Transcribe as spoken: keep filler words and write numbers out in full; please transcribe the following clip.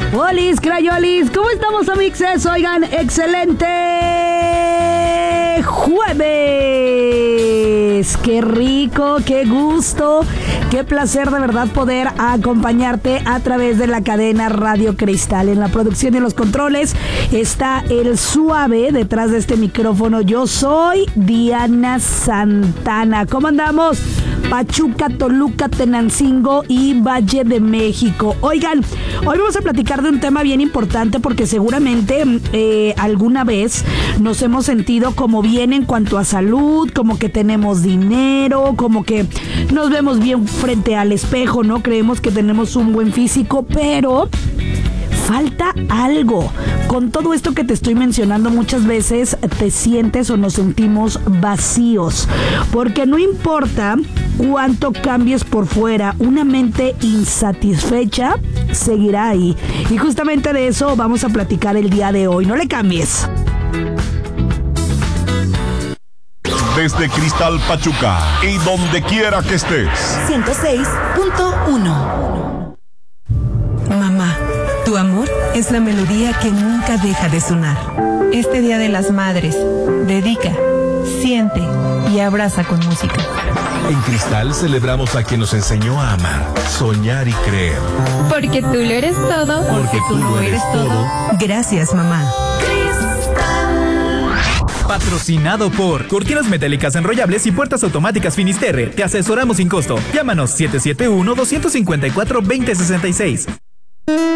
Olis, crayolis, ¿cómo estamos, amixes? Oigan, excelente jueves. Qué rico, qué gusto, qué placer de verdad poder acompañarte a través de la cadena Radio Cristal. En la producción y los controles está el Suave, detrás de este micrófono yo soy Diana Santana. ¿Cómo andamos? Pachuca, Toluca, Tenancingo y Valle de México. Oigan, hoy vamos a platicar de un tema bien importante porque seguramente eh, alguna vez nos hemos sentido como bien en cuanto a salud, como que tenemos dinero, como que nos vemos bien frente al espejo, ¿no? Creemos que tenemos un buen físico, pero falta algo. Con todo esto que te estoy mencionando, muchas veces te sientes o nos sentimos vacíos, porque no importa cuánto cambies por fuera, una mente insatisfecha seguirá ahí. Y justamente de eso vamos a platicar el día de hoy. No le cambies. Desde Cristal Pachuca y donde quiera que estés. ciento seis punto uno. Mamá, tu amor es la melodía que nunca deja de sonar. Este Día de las Madres, dedica, siente y abraza con música. En Cristal celebramos a quien nos enseñó a amar, soñar y creer. Porque tú lo eres todo. Porque tú lo eres todo. Gracias, mamá. Patrocinado por Cortinas Metálicas Enrollables y Puertas Automáticas Finisterre. Te asesoramos sin costo. Llámanos siete siete uno, dos cinco cuatro, dos cero seis seis.